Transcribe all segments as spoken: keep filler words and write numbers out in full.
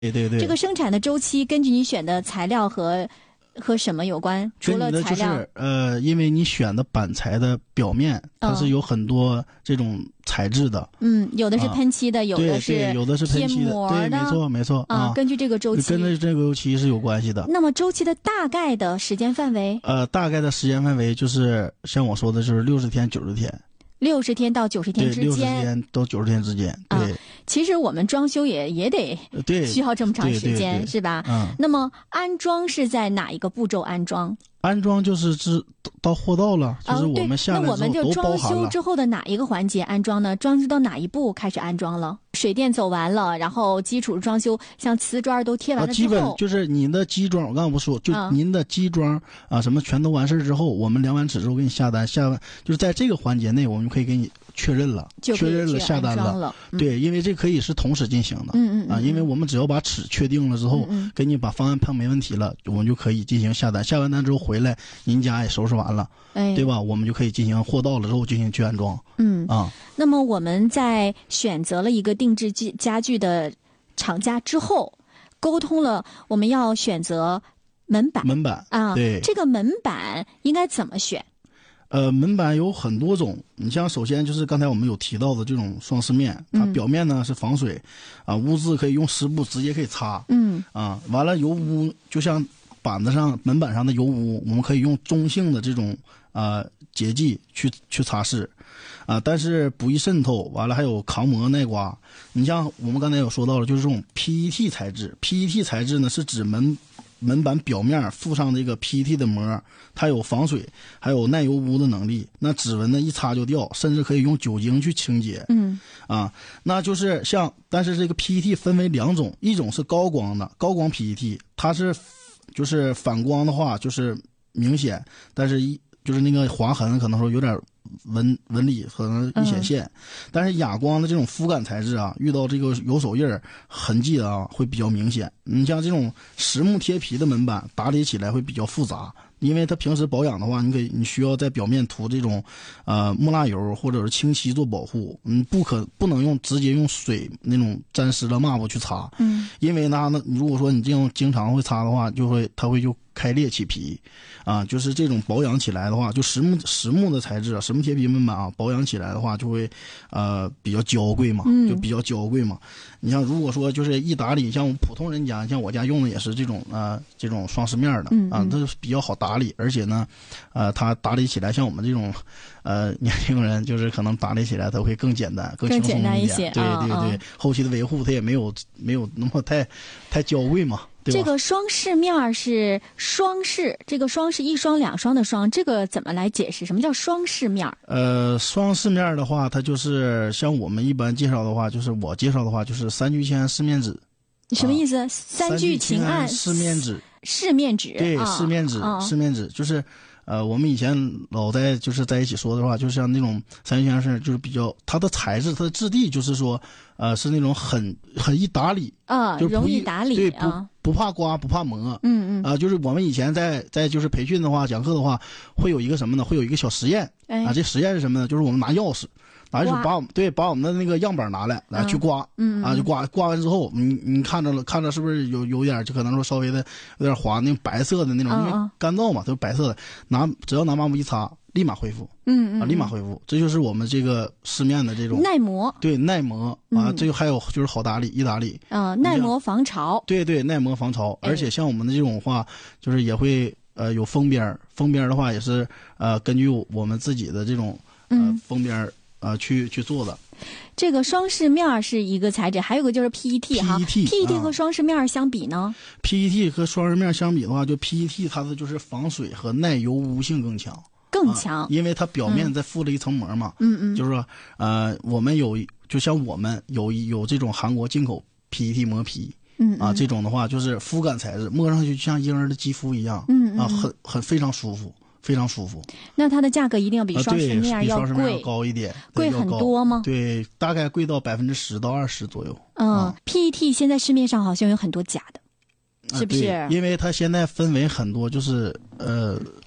对对对， 这个生产的周期根据你选的材料和和什么有关？除了材料， 就是呃，因为你选的板材的表面，它是有很多这种材质的。 嗯，有的是喷漆的， 啊、 有的是有的是喷漆的，对，没错没错啊、呃。根据这个周期， 跟着这个周期是有关系的。 那么周期的大概的时间范围？ 呃，大概的时间范围就是像我说的，就是六十天、九十天。 六十天到九十天之间， 六十天到九十天之间，对。 啊、其实我们装修也也得对需要这么长时间， 对对对是吧？ 嗯。 那么安装是在哪一个步骤安装？ 安装就是至到货到了，就是我们下来之后都包含了。那我们就装修之后的哪一个环节安装呢？装修到哪一步开始安装了？水电走完了，然后基础装修，像瓷砖都贴完了之后， 啊、基本就是您的基桩，我刚刚不说，就您的基桩啊，什么全都完事之后，我们量完尺之后给你下单，下完就是在这个环节内，我们可以给你确认了，确认了下单了， 了嗯、对，因为这可以是同时进行的， 嗯嗯啊，因为我们只要把尺确定了之后， 嗯嗯给你把方案判没问题了，我们就可以进行下单，下完单之后回来，您家也收拾完了， 哎， 对吧？我们就可以进行货到了之后进行去安装， 嗯啊。 那么我们在选择了一个定制家具的厂家之后，沟通了我们要选择门板， 门板啊， 对， 这个门板应该怎么选？ 呃，门板有很多种，你像首先就是刚才我们有提到的这种双饰面，它表面呢是防水，啊，污渍可以用湿布直接可以擦， 嗯， 啊，完了油污就像板子上门板上的油污，我们可以用中性的这种啊洁剂去去擦拭，啊，但是不易渗透，完了还有抗磨耐刮。你像我们刚才有说到了，就是这种 P E T 材质 ，P E T 材质呢是指门。门板表面附上这个 P E T 的膜，它有防水，还有耐油污的能力。那指纹呢一擦就掉，甚至可以用酒精去清洁。 嗯， 啊，那就是像，但是这个 P E T 分为两种，一种是高光的高光 P E T， 它是就是反光的话就是明显，但是一就是那个划痕可能说有点纹纹理可能一显现，嗯、但是哑光的这种肤感材质啊，遇到这个有手印痕迹啊，会比较明显。你像这种实木贴皮的门板，打理起来会比较复杂，因为它平时保养的话，你可以你需要在表面涂这种呃木蜡油或者是清漆做保护，嗯，不可不能用直接用水那种沾湿了抹布去擦， 嗯， 因为呢，那如果说你这种经常会擦的话，就会它会就开裂起皮，啊，就是这种保养起来的话，就实木实木的材质啊，实木贴皮门板啊，保养起来的话就会呃比较娇贵嘛，就比较娇贵嘛。你像如果说就是一打理，像普通人家，像我家用的也是这种呃这种双饰面的啊，它比较好打理，而且呢，呃，它打理起来像我们这种呃年轻人，就是可能打理起来它会更简单、更轻松一些。对对对， 啊、 后期的维护它也没有没有那么太太娇贵嘛。 这个双饰面是双饰，这个双是一双两双的双，这个怎么来解释？什么叫双饰面？ 呃，双饰面的话，它就是像我们一般介绍的话，就是我介绍的话，就是三聚氰胺饰面纸。 什么意思？ 啊、 三聚氰胺饰面纸。 饰面纸。 对， 啊、 饰面纸， 啊、 饰面纸就是。呃，我们以前老在就是在一起说的话，就像那种三聚氰胺是就是比较它的材质、它的质地，就是说，呃，是那种很很易打理啊， 就容易打理， 对， 啊、 不不怕刮，不怕磨， 嗯嗯， 啊、呃，就是我们以前在在就是培训的话，讲课的话，会有一个什么呢？会有一个小实验， 哎、 啊，这实验是什么呢？就是我们拿钥匙。拿手把我们对把我们的那个样板拿来，来去刮， 嗯啊，就刮刮完之后，你你看着了，看着是不是有有点就可能说稍微的有点滑，那种白色的那种， 嗯、 因为干燥嘛，都是白色的，拿只要拿抹布一擦，立马恢复， 嗯嗯， 啊，立马恢复，这就是我们这个市面的这种耐磨， 对耐磨啊，这个还有就是好打理，易打理， 啊、呃，耐磨防潮， 对对，耐磨防潮，而且像我们的这种话，就是也会呃有封边，封边的话也是呃根据我们自己的这种呃封边。呃，去去做的， 这个双饰面是一个材质，还有个就是 P E T 哈 ，P E T，P E T 和双饰面相比呢 ？P E T 和双饰面相比的话，就 P E T 它的就是防水和耐油污性更强， 更强、 啊，因为它表面再附了一层膜嘛， 嗯嗯， 就是说呃，我们有就像我们有有这种韩国进口 P E T 磨皮。 嗯啊，这种的话就是肤感材质，摸上去就像婴儿的肌肤一样， 嗯啊，很很非常舒服。非常舒服， 那它的价格一定要比双饰面要贵， 啊、比双饰面要高一点， 贵很多吗？ 对，大概贵到百分之十到二十左右。 嗯、 啊、 ，P E T 现在市面上好像有很多假的，是不是？ 啊、因为它现在分为很多，就是呃，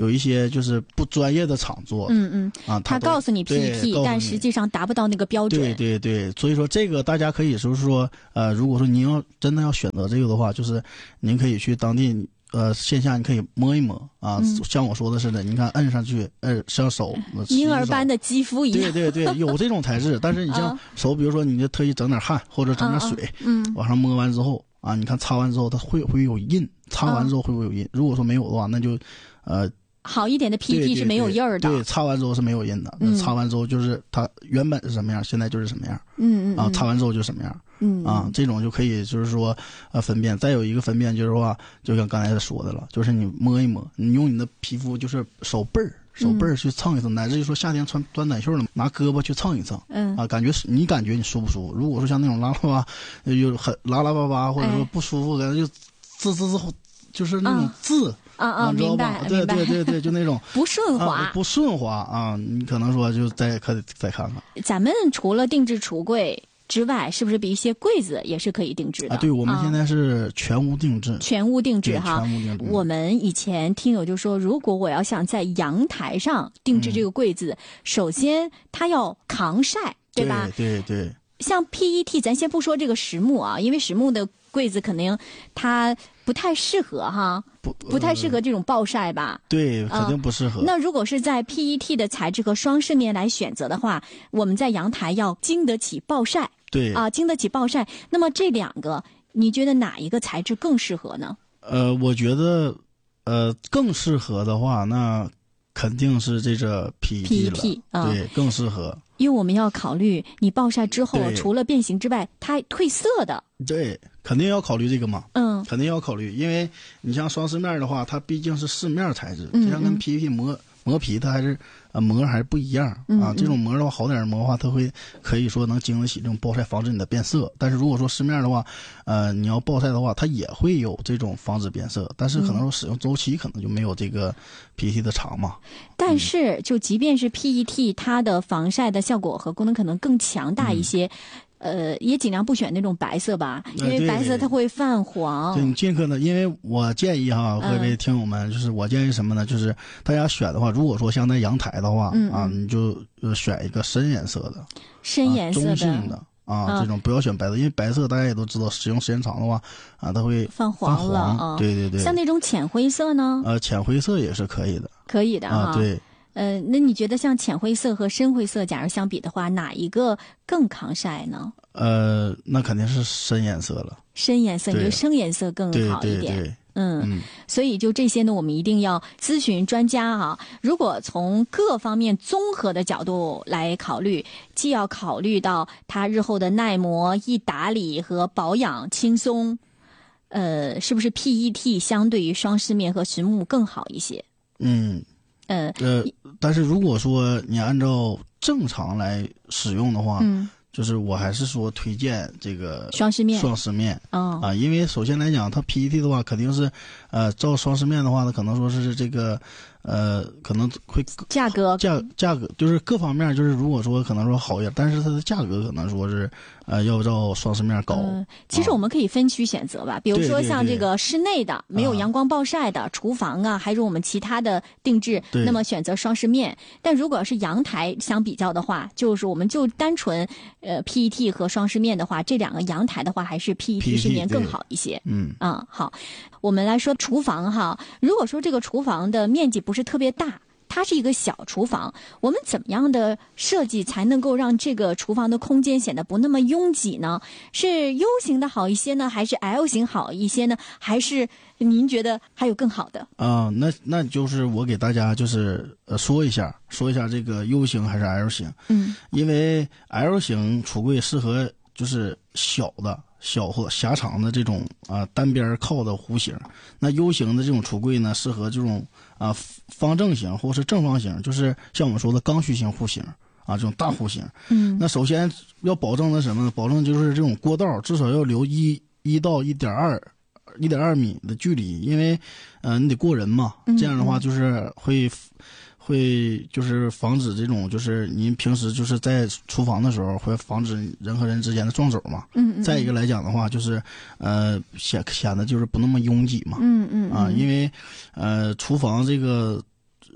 有一些就是不专业的厂做的， 嗯嗯啊， 他告诉你 P E T， 但实际上达不到那个标准。 对对对，所以说这个大家可以就是说，呃，如果说您要真的要选择这个的话，就是您可以去当地。呃，线下你可以摸一摸啊，嗯、像我说的似的，你看摁上去，摁像手， 婴儿般的肌肤一样。 对对对，有这种材质，但是你像手，比如说你就特意整点汗或者整点水， 嗯， 往上摸完之后啊，你看擦完之后它会会有印，擦完之后会不会有印？如果说没有的话，那就呃。 好一点的 P E T 是没有印儿的， 对，擦完之后是没有印的。嗯，擦完之后就是它原本是什么样，现在就是什么样。 嗯嗯啊，擦完之后就什么样。 嗯啊，这种就可以就是说呃分辨。再有一个分辨就是说，就像刚才说的了，就是你摸一摸，你用你的皮肤就是手背儿。手背儿去蹭一蹭，乃至于说夏天穿短短袖了，拿胳膊去蹭一蹭， 嗯啊，感觉你感觉你舒不舒服？如果说像那种拉拉巴，有很拉拉巴巴，或者说不舒服，感觉就滋滋滋，就是那种字。 啊啊， 明白， 对对对对，就那种不顺滑、 啊，不顺滑啊，你可能说就再可以再看看。 咱们除了定制橱柜之外，是不是比一些柜子也是可以定制的？ 啊，对，我们现在是全屋定制， 啊、全屋定制哈。 全屋定制。 我们以前听友就说，如果我要想在阳台上定制这个柜子，嗯、首先它要抗晒，对吧？ 对对对。 像 P E T， 咱先不说这个实木啊，因为实木的柜子肯定它不太适合哈，不不太适合这种暴晒吧？ 对，肯定不适合。 呃、那如果是在 P E T 的材质和双饰面来选择的话，我们在阳台要经得起暴晒。 对啊，经得起暴晒。那么这两个，你觉得哪一个材质更适合呢？ 呃，我觉得，呃，更适合的话，那肯定是这个 P E T 了，对，更适合。 因为我们要考虑，你暴晒之后，除了变形之外，它褪色的。 对，肯定要考虑这个嘛。 嗯， 肯定要考虑，因为你像双饰面的话，它毕竟是饰面材质，就像跟 P E T 膜。磨皮它还是呃膜还是不一样啊， 嗯、 这种膜的话好点的膜的话，它会可以说能经得起这种暴晒，防止你的变色。但是如果说饰面的话，呃，你要暴晒的话，它也会有这种防止变色，但是可能说使用周期可能就没有这个 P E T 的长嘛。 但是就即便是 P E T， 它的防晒的效果和功能可能更强大一些。嗯呃，也尽量不选那种白色吧，因为白色它会泛黄。 对，你尽可能，因为我建议哈，各位听友们，嗯、就是我建议什么呢？就是大家选的话，如果说像在阳台的话， 嗯、 啊，你就选一个深颜色的， 深颜色的， 啊、中性的啊，啊，这种不要选白色，因为白色大家也都知道，使用时间长的话，啊，它会泛黄了啊。对对对。 像那种浅灰色呢？ 呃，浅灰色也是可以的。 可以的啊，对。 呃，那你觉得像浅灰色和深灰色，假如相比的话，哪一个更抗晒呢？ 呃，那肯定是深颜色了。 深颜色，你觉得深颜色更好一点？ 对对对嗯， 嗯， 所以就这些呢，我们一定要咨询专家啊。如果从各方面综合的角度来考虑，既要考虑到它日后的耐磨、易打理和保养轻松，呃，是不是 P E T 相对于双饰面和实木更好一些？ 嗯。 呃呃，但是如果说你按照正常来使用的话， 嗯， 就是我还是说推荐这个双饰面， 双饰面， 哦、 啊，因为首先来讲，它 P E T 的话肯定是，呃，照双饰面的话呢，可能说是这个，呃，可能会价格价价格就是各方面，就是如果说可能说好一点，但是它的价格可能说是，呃，要照双饰面高。 呃、其实我们可以分区选择吧，啊、比如说像这个室内的没有阳光暴晒的、啊、厨房啊，还是我们其他的定制，那么选择双饰面。但如果是阳台相比较的话，就是我们就单纯呃 P E T 和双饰面的话，这两个阳台的话还是 P E T 饰面更好一些。 嗯啊，好，我们来说厨房哈。如果说这个厨房的面积不是特别大，它是一个小厨房，我们怎么样的设计才能够让这个厨房的空间显得不那么拥挤呢？是 U 型的好一些呢，还是 L 型好一些呢？还是您觉得还有更好的？ 啊、呃，那那就是我给大家就是呃说一下，说一下这个 U 型还是 L 型。 嗯， 因为 L 型橱柜适合就是小的。小或狭长的这种啊、呃、单边靠的弧形，那 U 型的这种橱柜呢，适合这种啊、呃、方正型或是正方形，就是像我们说的刚需型户型啊，这种大户型。 嗯， 那首先要保证的什么呢？保证就是这种过道至少要留一一到一点二一点二米的距离，因为呃你得过人嘛，这样的话就是会。会就是防止这种，就是您平时就是在厨房的时候，会防止人和人之间的撞走嘛。 嗯嗯。 再一个来讲的话，就是呃显显得就是不那么拥挤嘛。 嗯嗯。 啊，因为呃厨房这个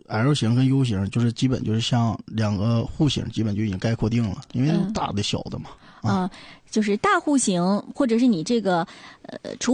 L 型跟 U 型就是基本就是像两个户型，基本就已经概括定了，因为大的小的嘛。 啊、呃，就是大户型或者是你这个呃厨